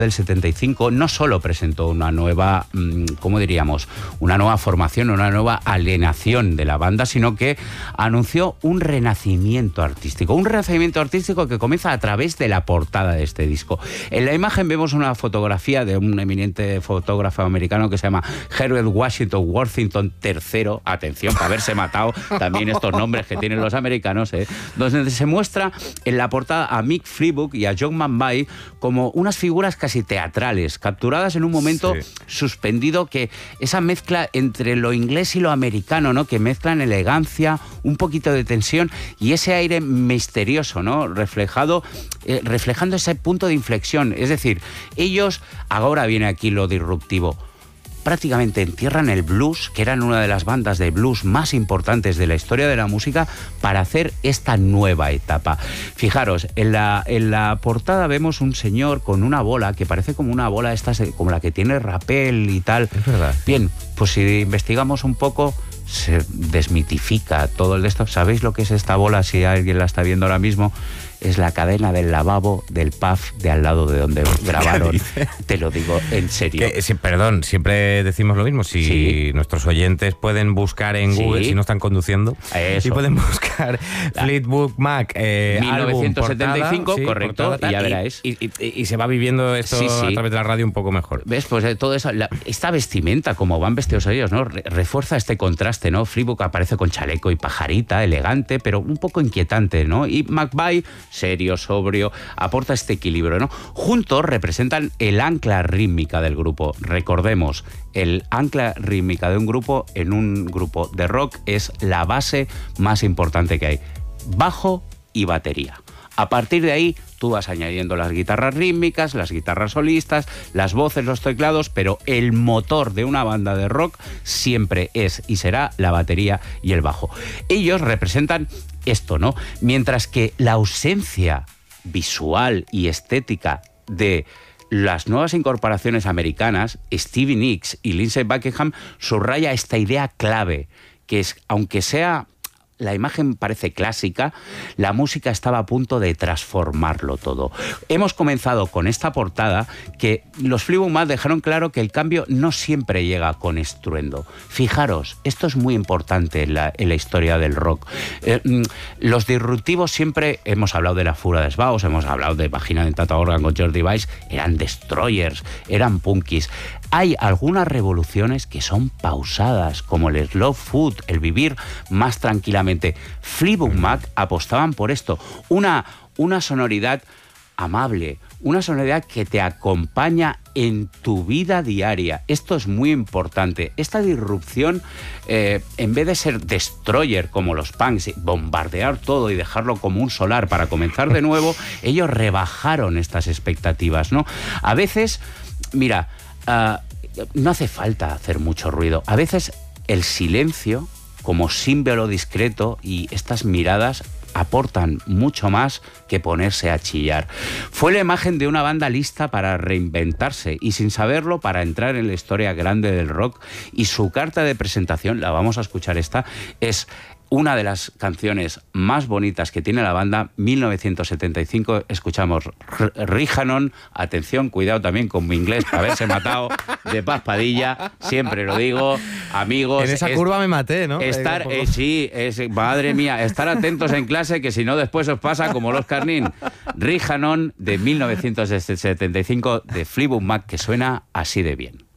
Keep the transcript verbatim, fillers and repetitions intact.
del setenta y cinco no solo presentó una nueva, ¿cómo diríamos? Una nueva formación, una nueva alienación de la banda, sino que anunció un renacimiento artístico. Un renacimiento artístico que comienza a través de la portada de este disco. En la imagen vemos una fotografía de un eminente fotógrafo americano que se llama Herbert Washington Worthington tercero. Atención, para haberse matado también estos nombres que tienen los americanos, ¿eh? Donde se muestra en la portada a Mick Freebook y a John McVie como unas figuras casi teatrales, capturadas en un momento sí. suspendido, que esa mezcla entre lo inglés y lo americano, ¿no? Que mezclan elegancia, un poquito de tensión y ese aire misterioso, ¿no? Reflejado, eh, reflejando ese punto de inflexión. Es decir, ellos, ahora viene aquí lo disruptivo, prácticamente entierran el blues, que eran una de las bandas de blues más importantes de la historia de la música, para hacer esta nueva etapa. Fijaros, en la, en la portada vemos un señor con una bola que parece como una bola esta, como la que tiene Rappel y tal. Es verdad. Bien, pues si investigamos un poco, se desmitifica todo el de esto. ¿Sabéis lo que es esta bola? Si alguien la está viendo ahora mismo, es la cadena del lavabo del pub de al lado de donde grabaron. Te lo digo en serio. Que, sí, perdón, siempre decimos lo mismo. Si sí. nuestros oyentes pueden buscar en sí. Google, si no están conduciendo, Eso. si pueden buscar la Fleetwood Mac eh, mil novecientos setenta y cinco, álbum, sí, correcto, portada, y ya veréis. Y, y, y, y se va viviendo esto sí, sí. a través de la radio un poco mejor. ¿Ves? Pues eh, todo eso, la, esta vestimenta, como van vestidos ellos, ¿no? Re refuerza este contraste, ¿no? Freebook aparece con chaleco y pajarita, elegante, pero un poco inquietante, ¿no? Y McVie, serio, sobre aporta este equilibrio, ¿no? Juntos representan el ancla rítmica del grupo. Recordemos, el ancla rítmica de un grupo en un grupo de rock es la base más importante que hay. Bajo y batería. A partir de ahí, tú vas añadiendo las guitarras rítmicas, las guitarras solistas, las voces, los teclados, pero el motor de una banda de rock siempre es y será la batería y el bajo. Ellos representan esto, ¿no? Mientras que la ausencia visual y estética de las nuevas incorporaciones americanas, Stevie Nicks y Lindsey Buckingham, subraya esta idea clave, que es, aunque sea... la imagen parece clásica, la música estaba a punto de transformarlo todo. Hemos comenzado con esta portada que los Fleetwood Mac dejaron claro que el cambio no siempre llega con estruendo. Fijaros, esto es muy importante en la, en la historia del rock. Eh, los disruptivos siempre, hemos hablado de la Fura de Sbaus, hemos hablado de Vagina Dentata Organ con George Device, eran destroyers, eran punkis. Hay algunas revoluciones que son pausadas, como el slow food, el vivir más tranquilamente. Fleetwood Mac apostaban por esto, una, una sonoridad amable, una sonoridad que te acompaña en tu vida diaria. Esto es muy importante. Esta disrupción, eh, en vez de ser destroyer como los punks, bombardear todo y dejarlo como un solar para comenzar de nuevo, ellos rebajaron estas expectativas, ¿no? A veces, mira, uh, no hace falta hacer mucho ruido. A veces el silencio, como símbolo discreto, y estas miradas aportan mucho más que ponerse a chillar. Fue la imagen de una banda lista para reinventarse y, sin saberlo, para entrar en la historia grande del rock, y su carta de presentación, la vamos a escuchar esta, es una de las canciones más bonitas que tiene la banda, mil novecientos setenta y cinco. Escuchamos Rihannon. Atención, cuidado también con mi inglés, para haberse matado, de Paz Padilla. Siempre lo digo, amigos. En esa es, curva me maté, ¿no? Estar, eh, sí, es, madre mía, estar atentos en clase, que si no después os pasa como los Carnin. Rihannon de mil novecientos setenta y cinco de Fleetwood Mac, que suena así de bien.